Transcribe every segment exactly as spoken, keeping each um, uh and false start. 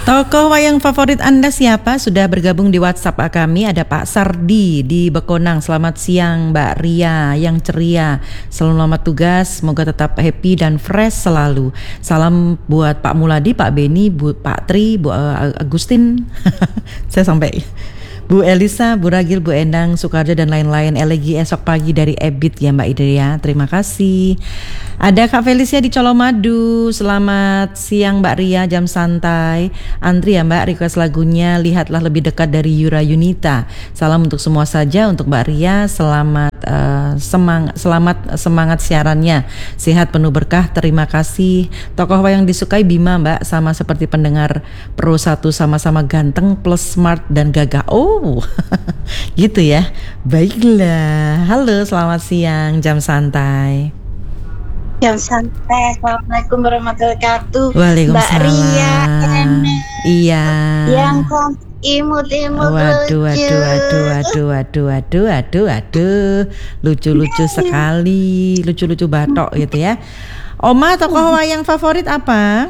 Tokoh wayang favorit Anda siapa? Sudah bergabung di WhatsApp kami. Ada Pak Sardi di Bekonang. Selamat siang Mbak Ria yang ceria. Selamat tugas, semoga tetap happy dan fresh selalu. Salam buat Pak Muladi, Pak Beni, Bu, Pak Tri, Bu uh, Agustin. Saya sampai Bu Elisa, Bu Ragil, Bu Endang, Sukarja dan lain-lain. Elegi esok pagi dari Ebit ya Mbak Ida ya. Terima kasih. Ada Kak Felicia di Colomadu. Selamat siang Mbak Ria, jam santai. Antri ya Mbak, request lagunya Lihatlah Lebih Dekat dari Yura Yunita. Salam untuk semua saja, untuk Mbak Ria. Selamat uh, semang, selamat semangat siarannya. Sehat penuh berkah. Terima kasih. Tokoh wayang disukai Bima Mbak, sama seperti pendengar Pro satu, sama-sama ganteng plus smart dan gagah. Oh gitu ya. Baiklah. Halo, selamat siang, jam santai. Jam santai. Assalamualaikum warahmatullahi wabarakatuh. Waalaikumsalam. Mbak Ria, Enak. Iya. Yang kan imut-imut Waduh, lucu. waduh, waduh, waduh, waduh, waduh, waduh, waduh, lucu-lucu sekali, lucu-lucu batok gitu ya. Oma, tokoh wayang favorit apa?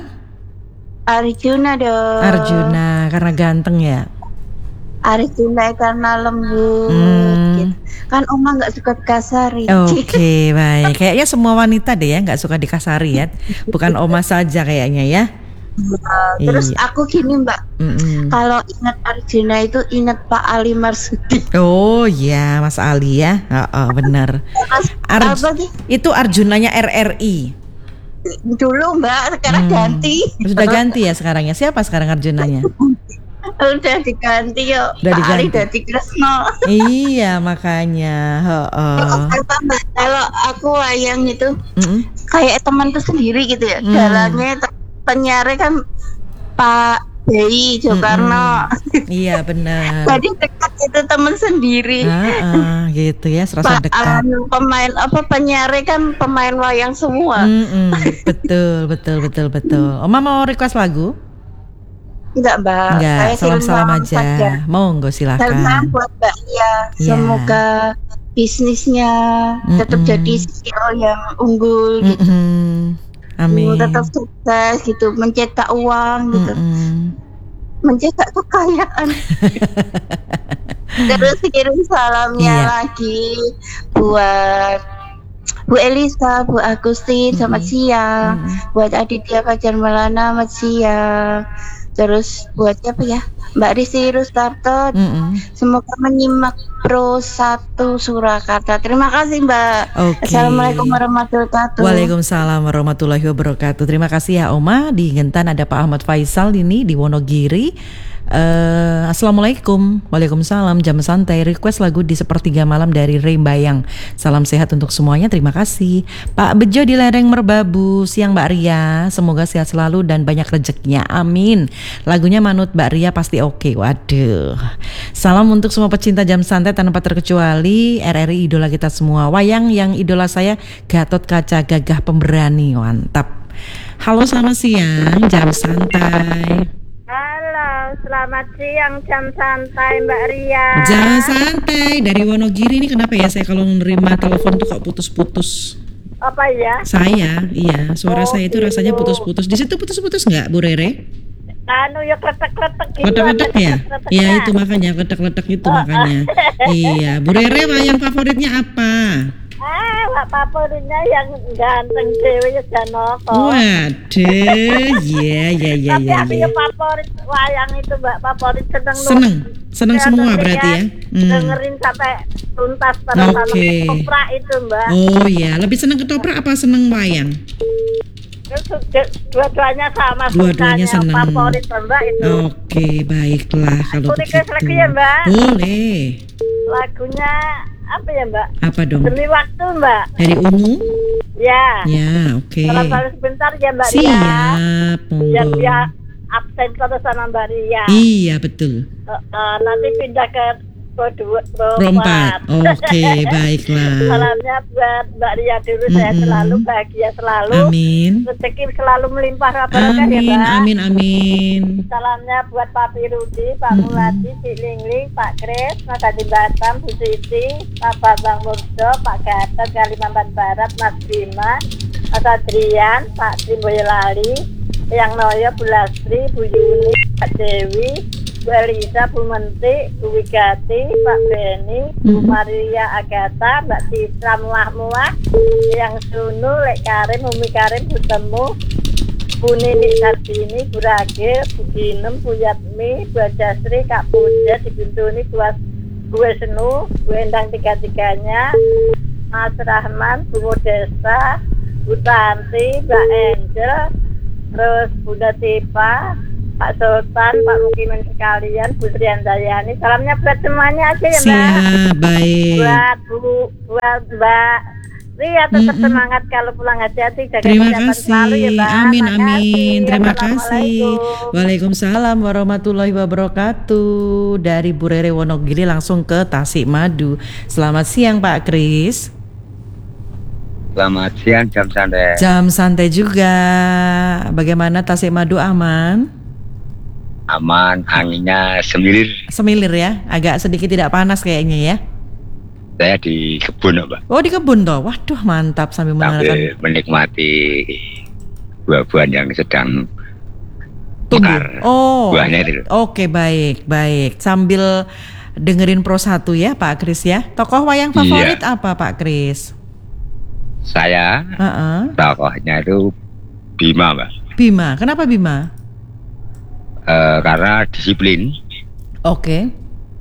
Arjuna dong. Arjuna, karena ganteng ya. Arjuna karena lembut. Hmm. Gitu. Kan Oma nggak suka kasari. Oke, okay, baik. Kayaknya semua wanita deh ya nggak suka dikasari ya. Bukan Oma saja kayaknya ya. Uh, terus iya. aku gini Mbak, Mm-mm. kalau ingat Arjuna itu ingat Pak Ali Marsudi. Oh ya, Mas Ali ya. Oh, oh benar. Ar- Apa sih? itu Arjunanya R R I. Dulu Mbak, sekarang Hmm. ganti. Sudah ganti ya sekarang ya. Siapa sekarang Arjunanya? Udah diganti yo. Udah Pak Ali diganti. dari Kresno. Iya makanya. Oh, oh. Kalau aku wayang itu Mm-mm. kayak teman tuh sendiri gitu ya. Hmm. Jalannya penyiarnya kan Pak Bayi Soekarno. Iya benar. Jadi dekat itu teman sendiri. Ah, ah, gitu ya, serasa Pak dekat. anu, pemain apa penyiarnya kan pemain wayang semua. Mm-mm. Betul, betul, betul, betul. Oma mau request lagu? Enggak Mbak. Enggak, Saya salam-salam salam aja. saja. Monggo Salam silakan. buat Mbak Ria. Iya. Semoga bisnisnya tetap Mm-mm. jadi C E O yang unggul gitu. Mm-mm. Amin. Tetap sukses gitu, mencetak uang gitu, Mm-mm. mencetak kekayaan. Terus kirim salamnya Iya. lagi buat Bu Elisa, Bu Agustin, selamat Mm-mm. siang. Mm-mm. Buat Aditya Fajar Maulana, selamat siang. Terus buat siapa ya? Mbak Risi Rustarto, Mm-mm. semoga menyimak Pro satu Surakarta. Terima kasih Mbak. Oke. Assalamualaikum warahmatullahi wabarakatuh. Waalaikumsalam warahmatullahi wabarakatuh. Terima kasih ya Oma. Di Gentan ada Pak Ahmad Faisal ini di Wonogiri. Uh, Assalamualaikum. Waalaikumsalam. Jam santai. Request lagu di sepertiga malam dari Ray Bayang. Salam sehat untuk semuanya. Terima kasih. Pak Bejo di Lereng Merbabu. Siang Mbak Ria. Semoga sehat selalu dan banyak rezekinya. Amin. Lagunya manut Mbak Ria pasti oke. Waduh. Salam untuk semua pecinta jam santai tanpa terkecuali. R R I idola kita semua. Wayang yang idola saya Gatot Kaca, gagah pemberani. Mantap. Halo, selamat siang. Jam santai. Halo, selamat siang jam santai Mbak Ria. Jam santai dari Wonogiri. Ini kenapa ya saya kalau menerima telepon tuh kok putus-putus? Apa ya? Saya, iya, suara Oh, saya itu gitu. rasanya putus-putus. Di situ putus-putus nggak, Bu Rere? Anu ya kletek-kletek gitu. Letak-letak ya? kletek-kletek Iya itu makanya, letak-letak itu makanya. Iya, Bu Rere wayang favoritnya apa? Ah, Pak favoritnya yang ganteng Dewi Janoko. Waduh, iya, iya, iya, Tapi iya. aku iya. yang favorit wayang itu Mbak, favorit seneng. Seneng, seneng Ya, semua dengerin berarti ya? Hmm. Dengerin sampai tuntas pada Oke. okay. Opera itu Mbak. Oh iya, lebih seneng ketoprak apa seneng wayang? Itu dua-duanya sama. Dua-duanya sukanya. seneng. Favorit Mbak itu. Oke, baiklah kalau Aku request begitu. lagi ya, Mbak. Boleh. Lagunya apa ya Mbak? Apa dong? Demi waktu Mbak. Dari Ungu? Ya. Ya, oke. Salam salam sebentar ya Mbak Ria. Siap, Yang monggo. dia absen terus sama Mbak Ria. Iya, betul. Uh, uh, nanti pindah ke Pro Rompat. Oke, baiklah. Salamnya buat Mbak Ria dulu. Saya Mm-mm. selalu bahagia selalu. Amin. Rezeki selalu melimpah barokah ya Amin, Mbak. amin, amin. Salamnya buat Pak Pirudi, Pak Mm-mm. Muladi, Cik Lingling, Pak Kris, Mas Adi Batam, Bu Siti, Pak Bambang Murdo, Pak Gatot, Kalimantan Barat, Mas Bima, Mas Adrian, Pak Trim Boyolali, Yang Noyo, Bu Lastri, Bu Yuni, Pak Dewi, Bu Elisa, Bu Menti, Bu Wigati, Pak Beni, Bu Maria Agatha, Mbak Citra Muah-Muah, Yang Sunu, Lek Karim, Umi Karim, Bu Temu, Bu Nini Sardini, Bu Ragil, Bu Ginem, Bu Yatmi, Bu Jasri, Kak Puja, Dibintuni, Bu, Bu Senu, Bu Endang tiga-tiganya, Mas Rahman, Bu Modesta, Bu Tanti, Mbak Angel, terus Bunda Tipa, Pak Sultan, Pak Mukimin sekalian, Bu Triandayani. Salamnya buat semuanya aja ya Mbak. Siap, baik. Buat Bu, buat Mbak Ria tetap Mm-mm. semangat kalau pulang hati-hati, jaga Terima kesehatan selalu ya kasih. Mbak. Amin, Makasih. amin. Terima kasih. Assalamualaikum. Waalaikumsalam warahmatullahi wabarakatuh. Dari Bu Rere Wonogiri langsung ke Tasikmadu. Selamat siang Pak Kris. Selamat siang, jam santai. Jam santai juga. Bagaimana Tasikmadu, aman? Aman, anginnya semilir. Semilir ya, agak sedikit tidak panas kayaknya ya. Saya di kebun, Mbak. Oh di kebun toh, waduh mantap sambil Sambil mendengarkan menikmati buah-buahan yang sedang tumbuh. mekar. Oh, Buahnya itu. oke baik baik. Sambil dengerin Pro satu ya Pak Kris ya. Tokoh wayang Iya. favorit apa Pak Kris? Saya Heeh. tokohnya itu Bima, Mbak. Bima, kenapa Bima? Eh, karena disiplin. Oke.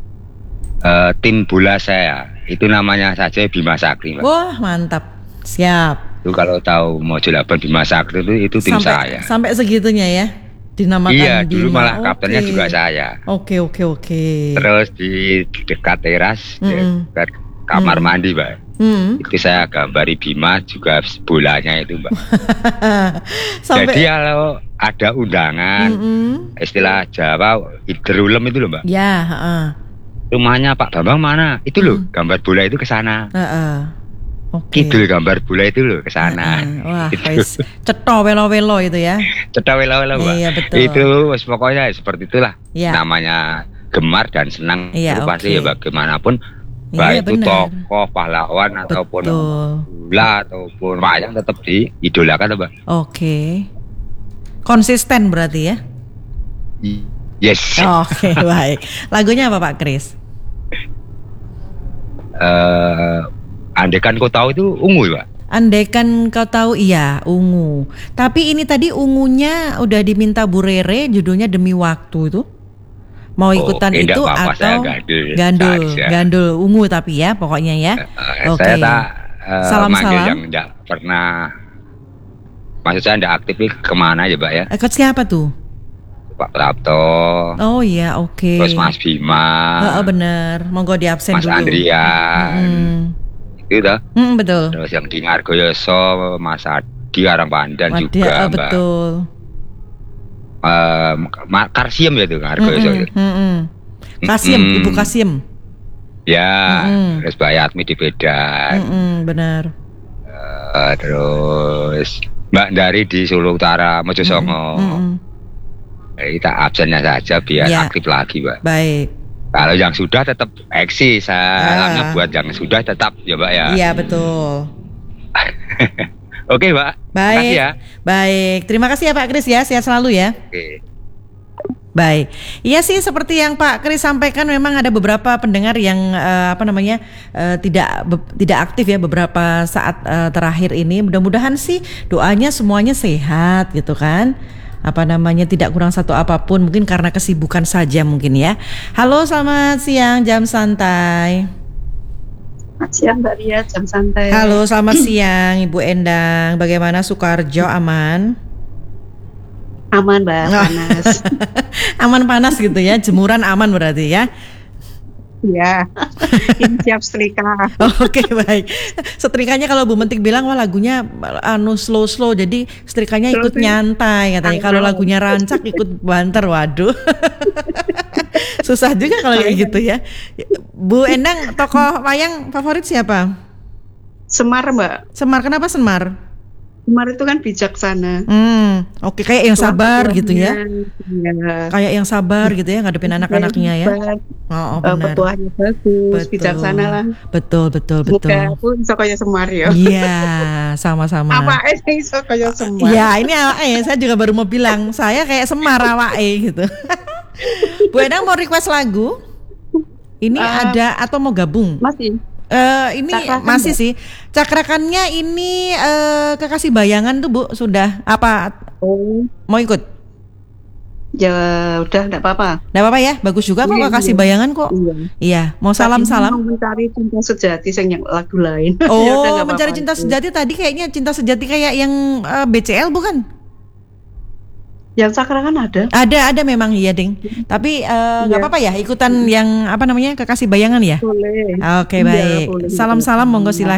Eh, tim bola saya itu namanya saja Bima Sakti, Mbak. Wah mantap, siap. Itu kalau tahu mau jelaban Bima Sakti itu itu tim sampai saya. sampai segitunya ya, dinamakan Iya, dulu Bima. malah kaptennya Oke. juga saya. Oke oke oke. Terus di dekat teras, Mm-mm. dekat kamar Mm. mandi, Mbak. Hmm. Itu saya gambari Bima juga bolanya itu, Mbak. Sampai. Jadi kalau ada undangan, Mm-mm. istilah Jawa hidrulem itu loh, Mbak. Ya, heeh. Rumahnya Pak Bambang mana? Itu loh, Mm. gambar bola itu ke sana. Heeh. Oke. Kidul gambar bola itu loh ke sana. Heeh. Wah, Itu. wis cetho welo-welo itu ya. Cetak wela-wela, Mbak. Iya, betul. Itu wes pokoknya seperti itulah. Iya. Namanya gemar dan senang Iya, pasti oke. ya bagaimanapun. Iya, Baik itu benar. tokoh pahlawan ataupun Betul. bola ataupun wayang tetap diidolakan, Mbak. Oke. Konsisten berarti ya. Yes. Oke, baik. Lagunya apa Pak Kris? Eh, andekan kau tahu itu ungu, Pak. Andaikan kau tahu, iya ungu. Tapi ini tadi ungunya udah diminta Bu Rere, judulnya Demi Waktu itu. Mau Oh, ikutan oke, itu enggak apa-apa, saya atau gandul gandul, saja. gandul ungu tapi ya pokoknya ya. Eh, Oke. Saya tak eh, Salam-salam. manggil yang enggak pernah. Maksud saya enggak aktif ini kemana ya, Pak ya? Ikut siapa tuh? Pak Prapto, Oh iya, oke. terus Mas Bima, Heeh, bener. Monggo di absen Mas dulu. Andrian, Mm-mm. itu dah. Mm, betul. Terus yang di Ngargoyoso, Mas Adi Arangpandan Waduh, juga, eh, Mbak. betul. Eh, Ma- Karsium ya itu Ngargoyoso. Mm-mm, itu. mm-mm. Kasim, Mm-mm. Ibu Kasim. Ya, Mm-mm. terus Mbak Yatmi di Bedan. Mm-mm, benar. Eh, terus Mbak Dari di Solo Utara, Mojosongo. Mm-mm. Eh, kita absennya saja biar Ya. aktif lagi, Mbak. Baik. Kalau yang sudah tetap eksis, salamnya Ah. buat yang sudah tetap ya, Mbak ya. Iya betul. Oke, Mbak. Baik. Makasih ya. Baik. Terima kasih ya Pak Kris ya. Sehat selalu ya. Oke. Baik, iya sih seperti yang Pak Kris sampaikan, memang ada beberapa pendengar yang eh, apa namanya eh, tidak be- tidak aktif ya beberapa saat eh, terakhir ini. Mudah-mudahan sih doanya semuanya sehat gitu kan. Apa namanya tidak kurang satu apapun, mungkin karena kesibukan saja mungkin ya. Halo, selamat siang jam santai. Selamat siang Mbak Ria, jam santai. Halo, selamat siang Ibu Endang. Bagaimana Sukarjo, aman? Aman Mbak, panas. Aman panas gitu ya, jemuran aman berarti ya. Iya. Ini siap setrika. Oke baik. Setrikanya kalau Bu Mentik bilang wah lagunya anu slow slow, jadi setrikanya ikut Slow, nyantai katanya. Kalau lagunya rancak ikut banter, waduh. Susah juga kalau kayak gitu ya. Bu Endang, tokoh wayang favorit siapa? Semar Mbak. Semar, kenapa Semar? Semar itu kan bijaksana. Hmm, oke kayak yang sabar gitu ya. Iya. Kayak yang sabar gitu ya ngadepin anak-anaknya ya. Hebat. Oh, oh Eh, benar. Petuanya bagus, Betul. bijaksana lah. Betul, betul, betul. Muka pun iso kaya Semar ya. Iya, sama-sama. Apa sih iso kaya Semar? Ya ini awake, saya juga baru mau bilang saya kayak Semar awake gitu. Bu Endang mau request lagu? Ini Uh, ada atau mau gabung? Masih. Eh ini Cakrakan masih nggak? sih. Cakrakannya ini eh, Kekasih Bayangan tuh Bu sudah apa Oh, mau ikut? ya udah enggak apa-apa. Nggak apa-apa ya, bagus juga kok Iya, Kekasih iya. Bayangan kok. Iya. Iya, mau Tadi salam-salam. Mau mencari cinta sejati sing yang lagu lain. Ya udah, Oh, nggak mencari apa-apa cinta itu. sejati tadi kayaknya cinta sejati kayak yang eh, B C L bukan? Yang Cakra kan ada. Ada, ada memang iya, Ding. Tapi eh, nggak Iya. apa-apa ya ikutan yang apa namanya Kekasih Bayangan ya? Boleh. Oke, Iya, baik. boleh. Salam-salam monggo silakan.